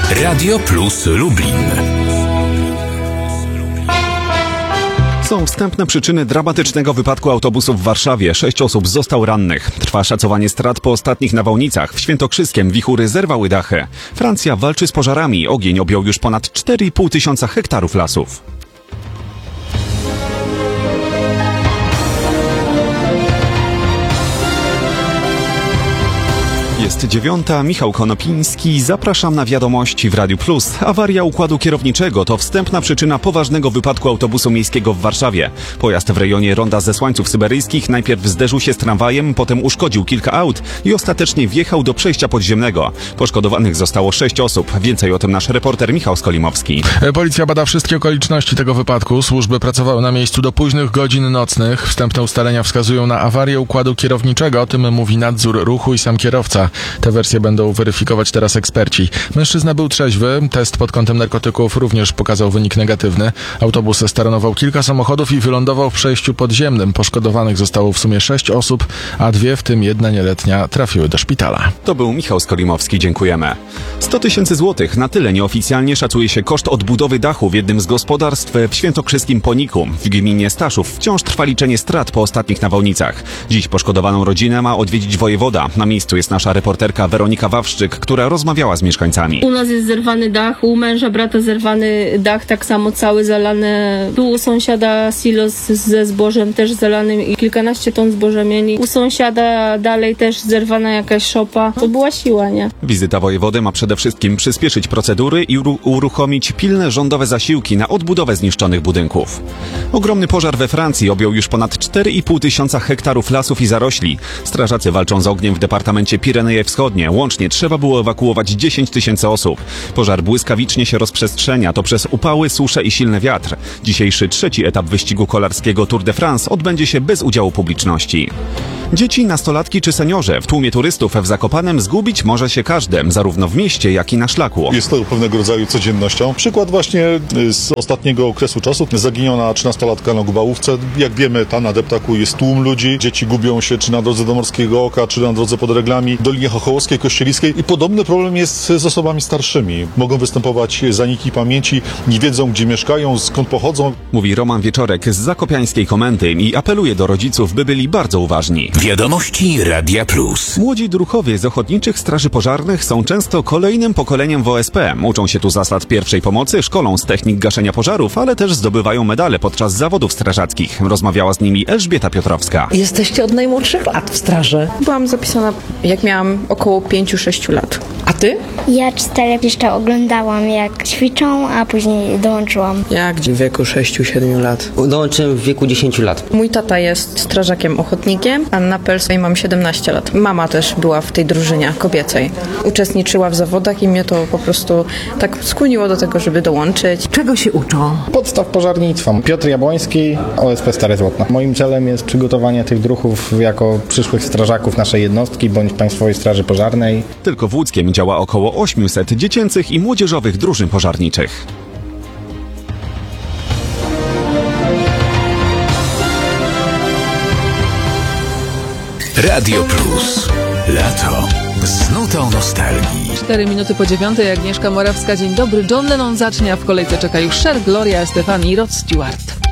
Radio Plus Lublin. Są wstępne przyczyny dramatycznego wypadku autobusu w Warszawie. 6 osób zostało rannych. Trwa szacowanie strat po ostatnich nawałnicach. W Świętokrzyskiem wichury zerwały dachy. Francja walczy z pożarami. Ogień objął już ponad 4,5 tysiąca hektarów lasów. Jest 9:00, Michał Konopiński. Zapraszam na wiadomości w Radiu Plus. Awaria układu kierowniczego to wstępna przyczyna poważnego wypadku autobusu miejskiego w Warszawie. Pojazd w rejonie Ronda Zesłańców Syberyjskich najpierw zderzył się z tramwajem, potem uszkodził kilka aut i ostatecznie wjechał do przejścia podziemnego. Poszkodowanych zostało 6 osób. Więcej o tym nasz reporter Michał Skolimowski. Policja bada wszystkie okoliczności tego wypadku. Służby pracowały na miejscu do późnych godzin nocnych. Wstępne ustalenia wskazują na awarię układu kierowniczego. O tym mówi nadzór ruchu i sam kierowca. Te wersje będą weryfikować teraz eksperci. Mężczyzna był trzeźwy. Test pod kątem narkotyków również pokazał wynik negatywny. Autobus staranował kilka samochodów i wylądował w przejściu podziemnym. Poszkodowanych zostało w sumie 6 osób, a 2, w tym 1 nieletnia, trafiły do szpitala. To był Michał Skolimowski. Dziękujemy. 100 tysięcy złotych. Na tyle nieoficjalnie szacuje się koszt odbudowy dachu w jednym z gospodarstw w świętokrzyskim Poniku. W gminie Staszów wciąż trwa liczenie strat po ostatnich nawałnicach. Dziś poszkodowaną rodzinę ma odwiedzić wojewoda. Na miejscu jest nasza reporterka Weronika Wawrzyk, która rozmawiała z mieszkańcami. U nas jest zerwany dach, u męża brata zerwany dach, tak samo cały zalany. Tu u sąsiada silos ze zbożem też zalanym i kilkanaście ton zboża mieli. U sąsiada dalej też zerwana jakaś szopa. To była siła, nie? Wizyta wojewody ma przede wszystkim przyspieszyć procedury i uruchomić pilne rządowe zasiłki na odbudowę zniszczonych budynków. Ogromny pożar we Francji objął już ponad 4,5 tysiąca hektarów lasów i zarośli. Strażacy walczą z ogniem w departamencie Pireneje Wschodnie. Łącznie trzeba było ewakuować 10 tysięcy osób. Pożar błyskawicznie się rozprzestrzenia. To przez upały, suszę i silny wiatr. Dzisiejszy 3. etap wyścigu kolarskiego Tour de France odbędzie się bez udziału publiczności. Dzieci, nastolatki czy seniorzy w tłumie turystów w Zakopanem zgubić może się każdy, zarówno w mieście, jak i na szlaku. Jest to pewnego rodzaju codziennością. Przykład właśnie z ostatniego okresu czasu. Zaginiona 13-latka na Gubałówce. Jak wiemy, tam na deptaku jest tłum ludzi. Dzieci gubią się czy na drodze do Morskiego Oka, czy na drodze pod Reglami, Dolinie Chochołowskiej, Kościeliskiej. I podobny problem jest z osobami starszymi. Mogą występować zaniki pamięci, nie wiedzą, gdzie mieszkają, skąd pochodzą. Mówi Roman Wieczorek z zakopiańskiej komendy i apeluje do rodziców, by byli bardzo uważni. Wiadomości Radia Plus. Młodzi druhowie z ochotniczych straży pożarnych są często kolejnym pokoleniem w OSP. Uczą się tu zasad pierwszej pomocy, szkolą z technik gaszenia pożarów, ale też zdobywają medale podczas zawodów strażackich. Rozmawiała z nimi Elżbieta Piotrowska. Jesteście od najmłodszych lat w straży. Byłam zapisana, jak miałam około 5-6 lat. A ty? Ja 4 jeszcze oglądałam, jak ćwiczą, a później dołączyłam. Ja w wieku 6-7 lat. Dołączyłem w wieku 10 lat. Mój tata jest strażakiem ochotnikiem, a na Pelskiej mam 17 lat. Mama też była w tej drużynie kobiecej. Uczestniczyła w zawodach i mnie to po prostu tak skłoniło do tego, żeby dołączyć. Czego się uczą? Podstaw pożarnictwa. Piotr Jabłoński, OSP Stare Złotno. Moim celem jest przygotowanie tych druhów jako przyszłych strażaków naszej jednostki bądź Państwowej Straży Pożarnej. Tylko w Łódzkiem działa około 800 dziecięcych i młodzieżowych drużyn pożarniczych. Radio Plus. Lato z nutą nostalgii. 4 minuty po 9:00, Agnieszka Morawska. Dzień dobry. John Lennon zacznie, a w kolejce czeka już Cher, Gloria Estefan i Rod Stewart.